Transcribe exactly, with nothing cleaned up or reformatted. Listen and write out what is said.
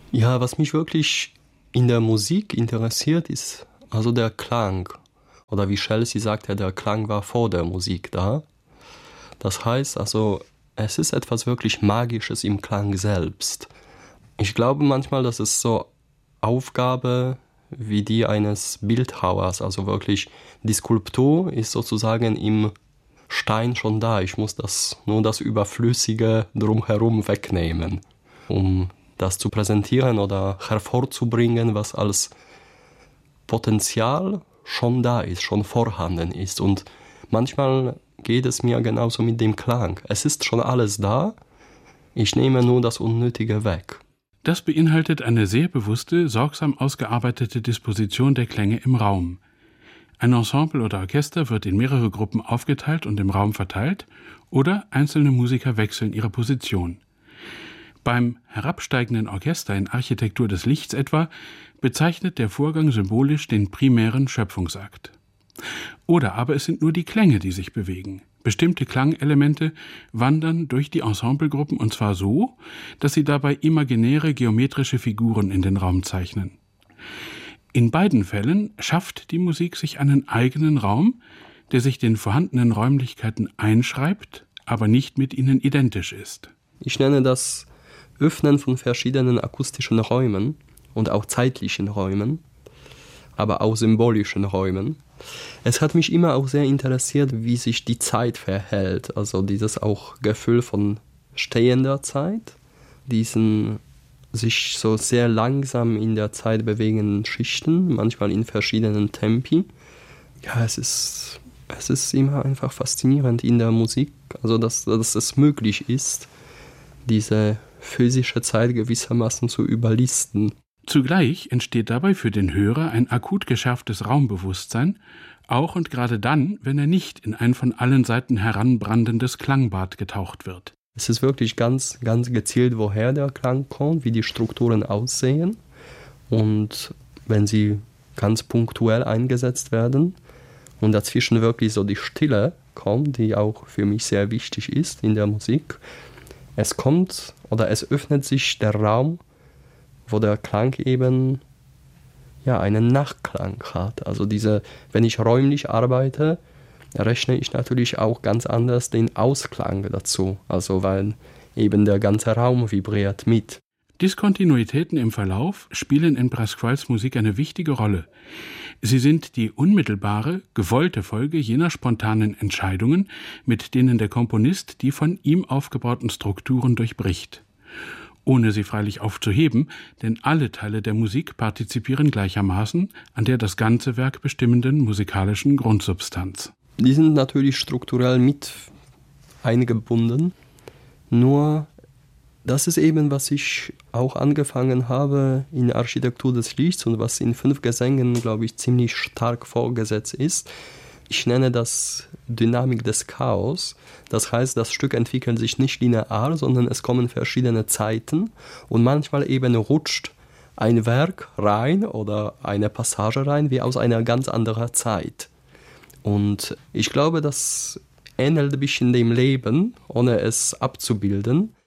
Ja, was mich wirklich in der Musik interessiert, ist also der Klang. Oder wie Chelsea sagt, ja, der Klang war vor der Musik da. Das heißt also, es ist etwas wirklich Magisches im Klang selbst. Ich glaube manchmal, dass es so Aufgabe wie die eines Bildhauers, also wirklich die Skulptur ist sozusagen im Stein schon da. Ich muss das nur das Überflüssige drumherum wegnehmen, um das zu präsentieren oder hervorzubringen, was als Potenzial schon da ist, schon vorhanden ist. Und manchmal geht es mir genauso mit dem Klang. Es ist schon alles da, ich nehme nur das Unnötige weg. Das beinhaltet eine sehr bewusste, sorgsam ausgearbeitete Disposition der Klänge im Raum. Ein Ensemble oder Orchester wird in mehrere Gruppen aufgeteilt und im Raum verteilt, oder einzelne Musiker wechseln ihre Position. Beim herabsteigenden Orchester in Architektur des Lichts etwa bezeichnet der Vorgang symbolisch den primären Schöpfungsakt. Oder aber es sind nur die Klänge, die sich bewegen. Bestimmte Klangelemente wandern durch die Ensemblegruppen und zwar so, dass sie dabei imaginäre geometrische Figuren in den Raum zeichnen. In beiden Fällen schafft die Musik sich einen eigenen Raum, der sich den vorhandenen Räumlichkeiten einschreibt, aber nicht mit ihnen identisch ist. Ich nenne das Öffnen von verschiedenen akustischen Räumen und auch zeitlichen Räumen, aber auch symbolischen Räumen. Es hat mich immer auch sehr interessiert, wie sich die Zeit verhält, also dieses auch Gefühl von stehender Zeit, diesen sich so sehr langsam in der Zeit bewegenden Schichten, manchmal in verschiedenen Tempi. Ja, es ist, es ist immer einfach faszinierend in der Musik, also dass, dass es möglich ist, diese physische Zeit gewissermaßen zu überlisten. Zugleich entsteht dabei für den Hörer ein akut geschärftes Raumbewusstsein, auch und gerade dann, wenn er nicht in ein von allen Seiten heranbrandendes Klangbad getaucht wird. Es ist wirklich ganz, ganz gezielt, woher der Klang kommt, wie die Strukturen aussehen. Und wenn sie ganz punktuell eingesetzt werden und dazwischen wirklich so die Stille kommt, die auch für mich sehr wichtig ist in der Musik, es kommt oder es öffnet sich der Raum, wo der Klang eben ja, einen Nachklang hat. Also diese, wenn ich räumlich arbeite, rechne ich natürlich auch ganz anders den Ausklang dazu, also weil eben der ganze Raum vibriert mit. Diskontinuitäten im Verlauf spielen in Pasquales Musik eine wichtige Rolle. Sie sind die unmittelbare, gewollte Folge jener spontanen Entscheidungen, mit denen der Komponist die von ihm aufgebauten Strukturen durchbricht. Ohne sie freilich aufzuheben, denn alle Teile der Musik partizipieren gleichermaßen an der das ganze Werk bestimmenden musikalischen Grundsubstanz. Die sind natürlich strukturell mit eingebunden, nur das ist eben, was ich auch angefangen habe in der Architektur des Lichts und was in fünf Gesängen, glaube ich, ziemlich stark vorgesetzt ist. Ich nenne das Dynamik des Chaos. Das heißt, das Stück entwickelt sich nicht linear, sondern es kommen verschiedene Zeiten und manchmal eben rutscht ein Werk rein oder eine Passage rein, wie aus einer ganz anderen Zeit. Und ich glaube, das ähnelt ein bisschen dem Leben, ohne es abzubilden.